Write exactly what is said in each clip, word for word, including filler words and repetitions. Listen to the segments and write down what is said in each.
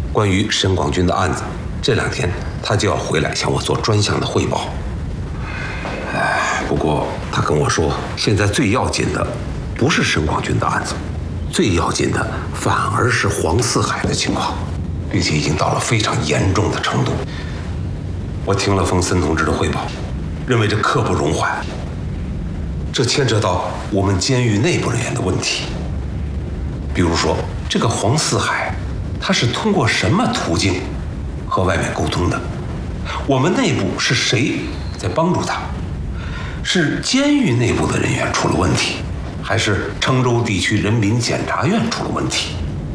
关于沈广军的案子，这两天他就要回来向我做专项的汇报。哎，不过他跟我说，现在最要紧的不是沈广军的案子，最要紧的反而是黄四海的情况，并且已经到了非常严重的程度。我听了冯森同志的汇报，认为这刻不容缓。这牵扯到我们监狱内部人员的问题，比如说这个黄四海，他是通过什么途径和外面沟通的？我们内部是谁在帮助他？是监狱内部的人员出了问题，还是郴州地区人民检察院出了问题？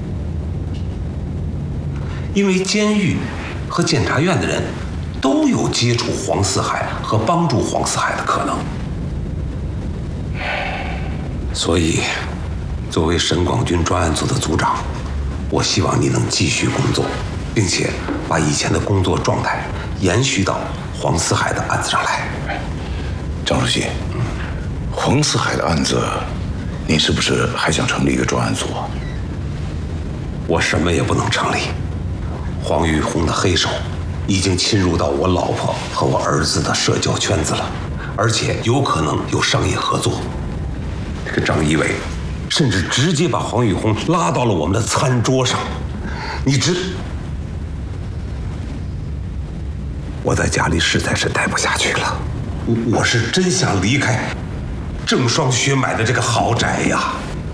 因为监狱和检察院的人都有接触黄四海和帮助黄四海的可能，所以作为沈广军专案组的组长，我希望你能继续工作，并且把以前的工作状态延续到黄四海的案子上来。 张主席，黄四海的案子，您是不是还想成立一个专案组？ 我什么也不能成立。黄玉红的黑手已经侵入到我老婆和我儿子的社交圈子了，而且有可能有商业合作。这个张一伟甚至直接把黄玉红拉到了我们的餐桌上。你知，我在家里实在是待不下去了，我是真想离开郑双雪买的这个豪宅呀。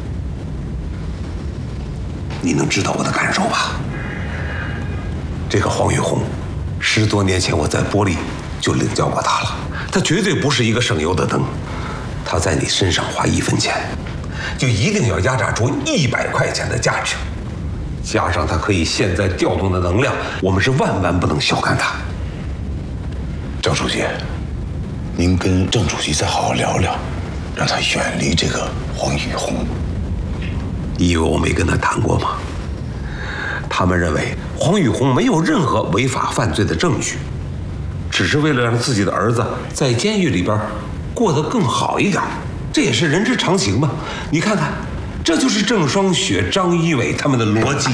你能知道我的感受吧？这个黄玉红，十多年前我在玻璃就领教过他了，他绝对不是一个省油的灯。他在你身上花一分钱，就一定要压榨出一百块钱的价值，加上他可以现在调动的能量，我们是万万不能小看他。 张书记，您跟郑主席再好好聊聊，让他远离这个黄玉红。 你以为我没跟他谈过吗？他们认为黄玉红没有任何违法犯罪的证据，只是为了让自己的儿子在监狱里边过得更好一点，这也是人之常情嘛。你看看，这就是郑双雪、张一伟他们的逻辑。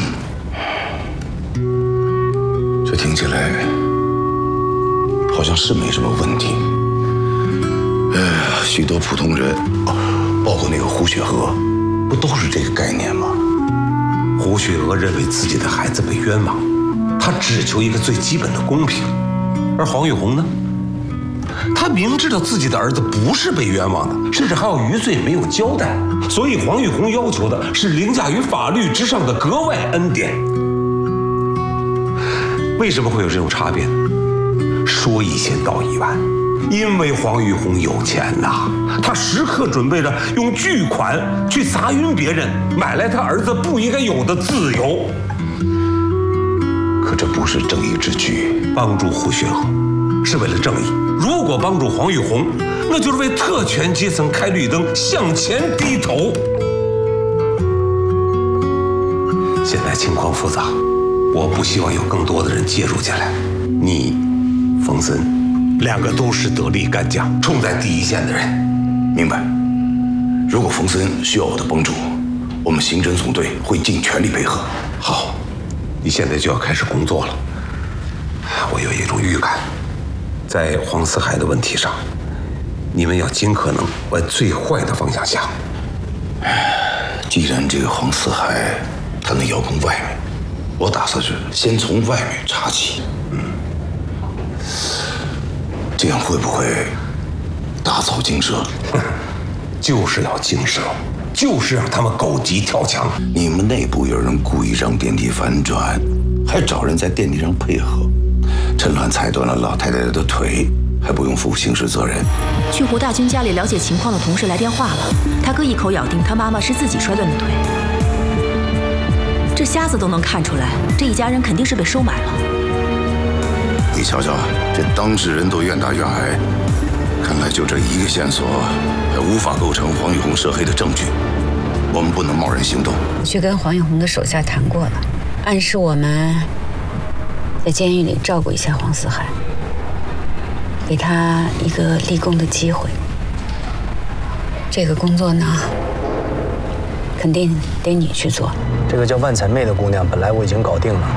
这听起来好像是没什么问题。哎呀，许多普通人，包括那个胡雪娥，不都是这个概念吗？ 胡雪娥认为自己的孩子被冤枉，她只求一个最基本的公平。而黄玉红呢，他明知道自己的儿子不是被冤枉的，甚至还有余罪没有交代，所以黄玉红要求的是凌驾于法律之上的格外恩典。为什么会有这种差别呢？说一千道一万，因为黄玉红有钱呐，他时刻准备着用巨款去砸晕别人，买来他儿子不应该有的自由。 可这不是正义之举。 帮助胡雪娥是为了正义，如果帮助黄玉红，那就是为特权阶层开绿灯，向前低头。现在情况复杂，我不希望有更多的人介入进来。你，冯森，两个都是得力干将，冲在第一线的人。 明白。如果冯森需要我的帮助，我们刑侦总队会尽全力配合。 好，你现在就要开始工作了。我有一种预感，在黄四海的问题上，你们要尽可能往最坏的方向想。 既然这个黄四海他能遥控外面，我打算是先从外面查起。嗯，这样会不会打草惊蛇？ 就是要惊蛇，就是让他们狗急跳墙。 你们内部有人故意让电梯反转，还找人在电梯上配合，趁乱踩断了老太太的腿，还不用负刑事责任。 去胡大军家里了解情况的同事来电话了，他哥一口咬定他妈妈是自己摔断的腿。这瞎子都能看出来，这一家人肯定是被收买了。 你瞧瞧，这当事人都愿打愿挨，看来就这一个线索，还无法构成黄玉红涉黑的证据。我们不能贸然行动。 去跟黄玉红的手下谈过了，暗示我们在监狱里照顾一下黄四海，给他一个立功的机会。这个工作呢，肯定得你去做。 这个叫万彩妹的姑娘，本来我已经搞定了。